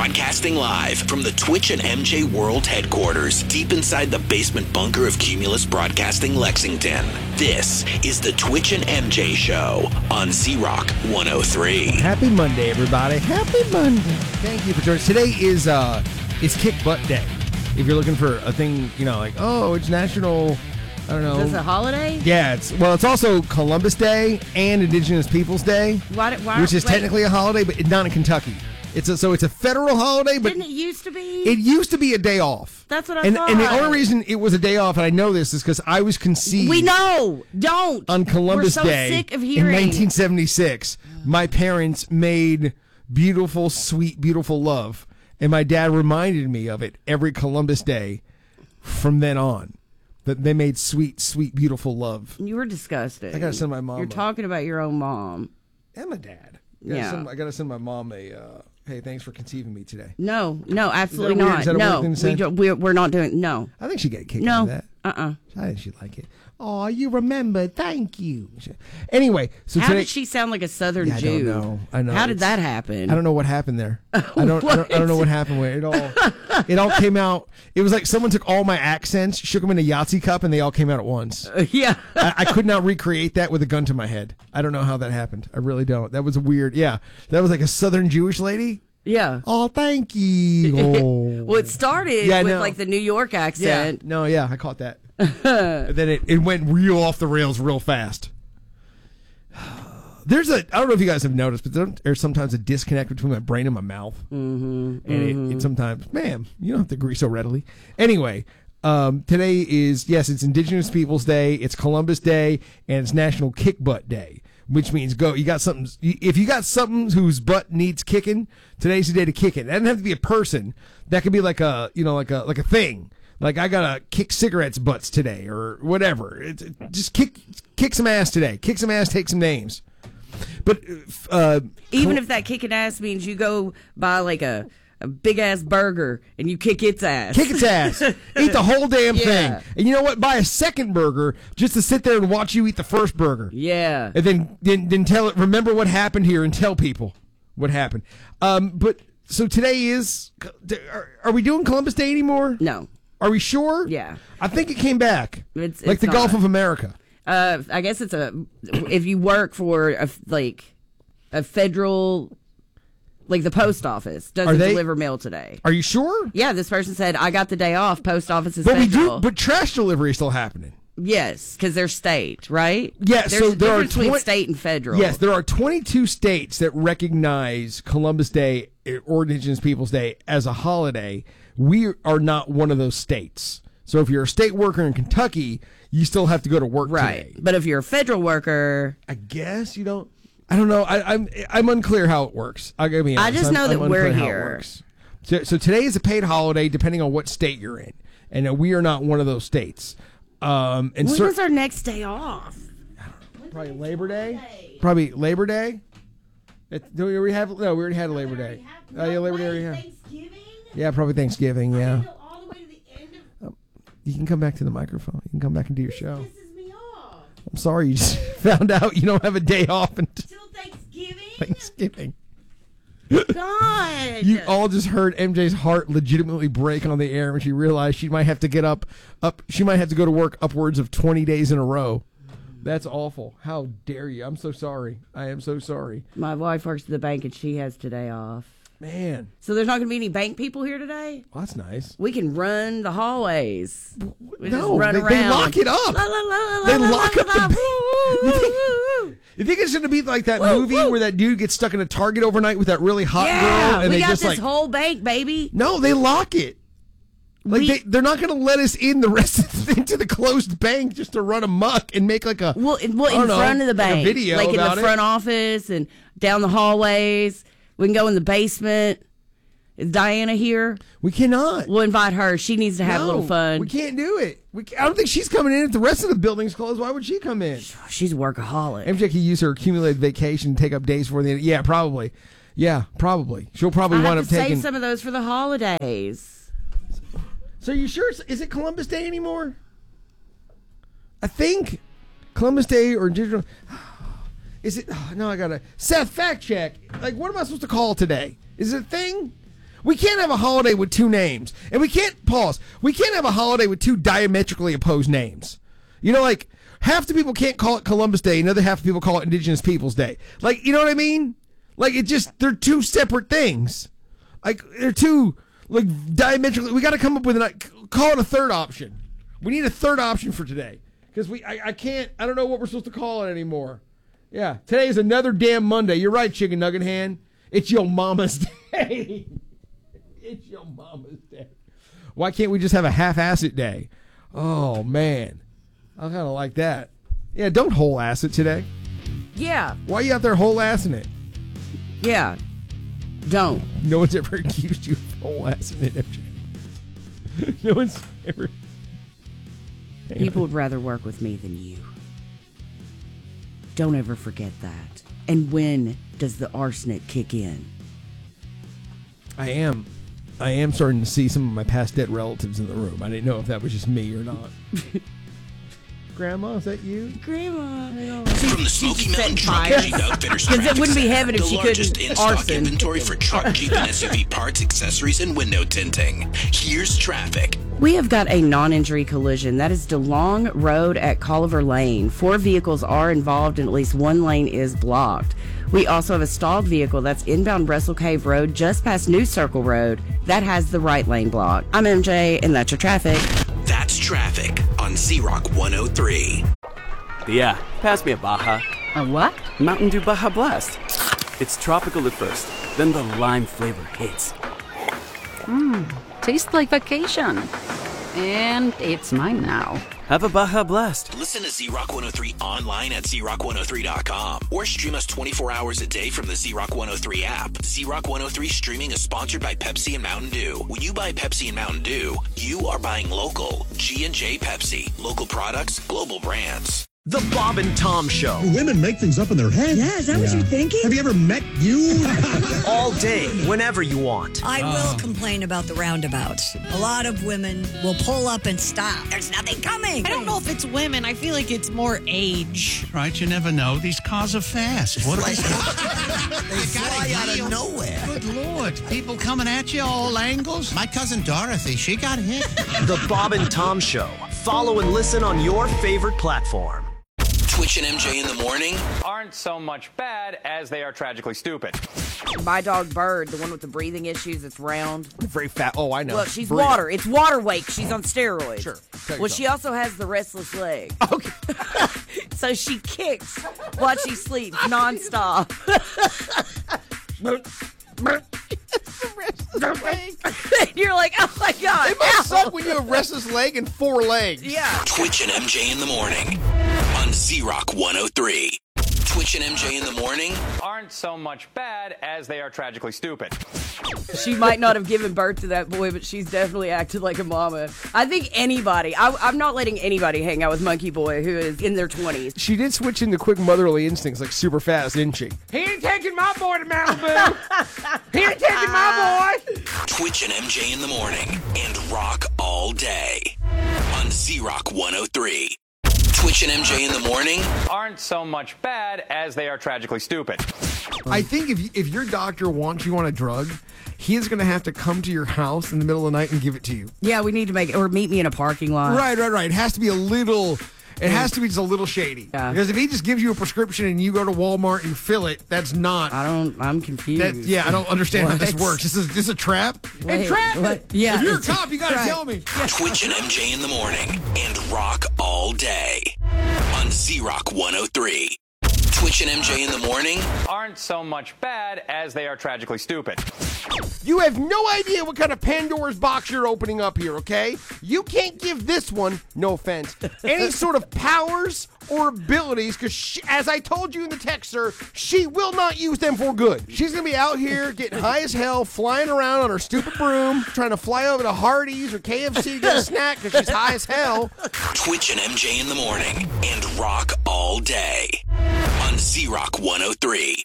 Broadcasting live from the Twitch and MJ World headquarters, deep inside the basement bunker of Cumulus Broadcasting Lexington. This is the Twitch and MJ Show on Z-Rock 103. Happy Monday, everybody. Happy Monday. Thank you for joining us. Today is Kick Butt Day. If you're looking for a thing, it's National, I don't know. Is this a holiday? Yeah, it's also Columbus Day and Indigenous Peoples Day, which is technically a holiday, but not in Kentucky. It's a federal holiday, but didn't it used to be? It used to be a day off. That's what I thought. And the only reason it was a day off, and I know this, is because I was conceived. We know. Don't. On Columbus We're so Day sick of in hearing. 1976, my parents made beautiful, sweet, beautiful love, and my dad reminded me of it every Columbus Day from then on. That they made sweet, sweet, beautiful love. You were disgusted. I gotta send my mom. You're talking about your own mom. And my dad. Yeah. I gotta send my mom a. Hey, thanks for conceiving me today. No, absolutely weird? not. Is that a weird No, thing to say? we're not doing. No. I think she'd get a kick No. out of that. I think she'd like it. Oh, you remember? Thank you. Anyway, so How today, did she sound like a Southern Yeah, I Jew? don't know. I know. How did that happen? I don't know what happened there. I don't know what happened where it all came out. It was like someone took all my accents, shook them in a Yahtzee cup, and they all came out at once. Yeah. I could not recreate that with a gun to my head. I don't know how that happened. I really don't. That was weird. Yeah. That was like a Southern Jewish lady. Yeah. Oh, thank you. Oh. Well, it started with like the New York accent. Yeah. No, yeah, I caught that. And then it went real off the rails real fast. I don't know if you guys have noticed, but there's sometimes a disconnect between my brain and my mouth. Mm-hmm. And it sometimes, ma'am, you don't have to agree so readily. Anyway, today is, it's Indigenous Peoples Day, it's Columbus Day, and it's National Kick Butt Day, which means if you got something whose butt needs kicking, today's the day to kick it. That doesn't have to be a person. That could be like a thing. Like, I gotta kick cigarettes butts today, or whatever. Just kick some ass today. Kick some ass, take some names. But even if that kicking ass means you go buy like a big ass burger and you kick its ass. Kick its ass. Eat the whole damn thing. And you know what? Buy a second burger just to sit there and watch you eat the first burger. Yeah. And then tell it. Remember what happened here and tell people what happened. But so today is. Are we doing Columbus Day anymore? No. Are we sure? Yeah. I think it came back. It's the not. Gulf of America. I guess it's if you work for a federal, like the post office doesn't deliver mail today. Are you sure? Yeah, this person said, I got the day off, post office is federal. But trash delivery is still happening. Yes, because they're state, right? Yes, There's a difference between state and federal. Yes, there are 22 states that recognize Columbus Day or Indigenous Peoples Day as a holiday. We are not one of those states. So if you're a state worker in Kentucky, you still have to go to work today. But if you're a federal worker, I guess you don't. I don't know. I'm unclear how it works. I just know that we're here. So today is a paid holiday, depending on what state you're in, and we are not one of those states. When is our next day off? Probably Labor Day. Probably Labor Day. Do we already have? No, we already had a Labor Day. Labor Day already had. Thanksgiving. Yeah, probably Thanksgiving. Yeah. All the way to the end of. You can come back to the microphone. You can come back and do your show. This pisses me off. I'm sorry, you just found out you don't have a day off until Thanksgiving. God. You all just heard MJ's heart legitimately break on the air when she realized she might have to get up. She might have to go to work upwards of 20 days in a row. That's awful. How dare you? I'm so sorry. I am so sorry. My wife works at the bank and she has today off. Man. So there's not going to be any bank people here today? Well, that's nice. We can run the hallways. We just No, run they around. lock it up. They lock up the bank. You think it's going to be like that movie where that dude gets stuck in a Target overnight with that really hot girl? And we they got just this whole bank, baby. No, they lock it. Like they're not going to let us in the rest into the closed bank just to run amok and make like a in front of the bank, like a video like in about the front office and down the hallways. We can go in the basement. Is Diana here? We cannot. We'll invite her. She needs to have a little fun. We can't do it. I don't think she's coming in if the rest of the building's closed. Why would she come in? She's a workaholic. MJ can use her accumulated vacation to take up days for the end. Yeah, probably. Yeah, probably. She'll probably wind up taking. Save some of those for the holidays. So you sure? Is it Columbus Day anymore? I think Columbus Day or digital. Is it? Oh, no, I gotta. Seth, fact check. Like, what am I supposed to call today? Is it a thing? We can't have a holiday with two names. And we can't have a holiday with two diametrically opposed names. You know, like, half the people can't call it Columbus Day, another half the people call it Indigenous Peoples Day. Like, you know what I mean? Like, they're two separate things. Like, they're two, like, diametrically. We got to come up with call it a third option. We need a third option for today. Because I don't know what we're supposed to call it anymore. Yeah, today is another damn Monday. You're right, Chicken Nugget Hand. It's your mama's day. It's your mama's day. Why can't we just have a half-assed day? Oh, man. I kind of like that. Yeah, don't whole-ass it today. Yeah. Why are you out there whole-assing it? Yeah. Don't. No one's ever accused you of whole-assing it, MJ. No one's ever... People would rather work with me than you. Don't ever forget that. And when does the arsenic kick in? I am starting to see some of my past dead relatives in the room. I didn't know if that was just me or not. Grandma, is that you? Grandma. From the Smoky Mountain Truck and Jeep Outfitters Because it wouldn't be Traffic heaven if Center, she the largest couldn't in-stock arson. inventory for truck, Jeep, and SUV parts, accessories, and window tinting. Here's traffic. We have got a non-injury collision. That is DeLong Road at Colliver Lane. 4 vehicles are involved and at least one lane is blocked. We also have a stalled vehicle that's inbound Russell Cave Road just past New Circle Road. That has the right lane blocked. I'm MJ, and that's your traffic. That's traffic on Z-Rock 103. Yeah, pass me a Baja. A what? Mountain Dew Baja Blast. It's tropical at first, then the lime flavor hits. Tastes like vacation. And it's mine now. Have a Baja Blast. Listen to Z-Rock 103 online at ZRock103.com or stream us 24 hours a day from the Z-Rock 103 app. Z-Rock 103 streaming is sponsored by Pepsi and Mountain Dew. When you buy Pepsi and Mountain Dew, you are buying local. G&J Pepsi. Local products, global brands. The Bob and Tom Show. Women make things up in their head. Yeah, is that what you're thinking? Have you ever met you? All day, whenever you want. I will complain about the roundabouts. A lot of women will pull up and stop. There's nothing coming. I don't know if it's women. I feel like it's more age. Right, you never know. These cars are fast. What They fly out of nowhere. Good Lord. People coming at you all angles. My cousin Dorothy, she got hit. The Bob and Tom Show. Follow and listen on your favorite platform. Twitch and MJ in the morning. Aren't so much bad as they are tragically stupid. My dog Bird, the one with the breathing issues that's round. Very fat. Oh, I know. Look, she's Burrito. water. It's water wake. She's on steroids. Sure. Well, she also has the restless leg. Okay. So she kicks while she sleeps nonstop. You're like, oh my God. It must ow. suck when you have restless leg and 4 legs. Yeah. Twitch and MJ in the morning on Z-Rock 103. Twitch and MJ in the morning. Aren't so much bad as they are tragically stupid. She might not have given birth to that boy, but she's definitely acted like a mama. I think anybody, I'm not letting anybody hang out with Monkey Boy who is in their 20s. She did switch into quick motherly instincts like super fast, didn't she? He ain't taking my boy to Malibu. He ain't taking my boy. Twitch and MJ in the morning and rock all day on Z-Rock 103. Twitch and MJ in the morning. Aren't so much bad as they are tragically stupid. I think if your doctor wants you on a drug, he is going to have to come to your house in the middle of the night and give it to you. Yeah, we need to make it, or meet me in a parking lot. Right. It has to be a little... It has to be just a little shady. Yeah. Because if he just gives you a prescription and you go to Walmart and fill it, that's not... I'm confused. I don't understand how this What? works. This is a trap? Wait, Entrapment! what? Yeah, If you're a it's cop, you got to right. tell me. Twitch and MJ in the morning and rock all day on Z-Rock 103. Twitch and MJ in the morning. Aren't so much bad as they are tragically stupid. You have no idea what kind of Pandora's box you're opening up here, okay? You can't give this one, no offense, any sort of powers or abilities, because as I told you in the text, sir, she will not use them for good. She's going to be out here getting high as hell, flying around on her stupid broom, trying to fly over to Hardee's or KFC to get a snack because she's high as hell. Twitch and MJ in the morning and rock all day on Z-Rock 103.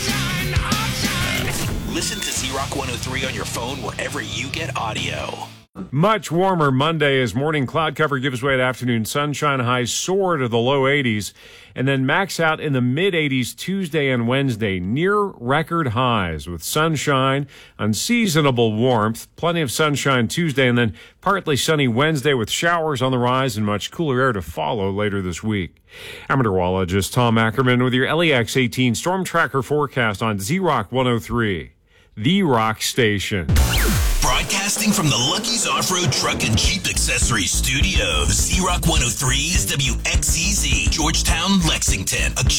Listen to Z-Rock 103 on your phone wherever you get audio. Much warmer Monday as morning cloud cover gives way to afternoon sunshine. Highs soar to the low 80s and then max out in the mid 80s Tuesday and Wednesday, near record highs with sunshine, unseasonable warmth, plenty of sunshine Tuesday, and then partly sunny Wednesday with showers on the rise and much cooler air to follow later this week. I'm meteorologist Tom Ackerman with your LEX 18 Storm Tracker forecast on Z-Rock 103, the rock station. Broadcasting from the Lucky's Off-Road Truck and Jeep Accessories Studios. Z-Rock 103 is WXEZ, Georgetown, Lexington.